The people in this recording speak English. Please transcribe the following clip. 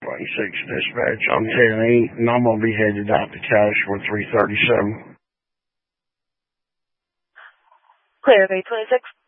26 dispatch. I'm 10-8, and I'm going to be headed out to Cash for 337. Clear of 826.